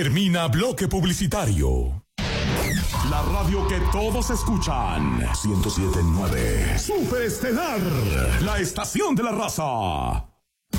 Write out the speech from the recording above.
Termina bloque publicitario. La radio que todos escuchan. 107.9. Superestelar. La estación de la raza.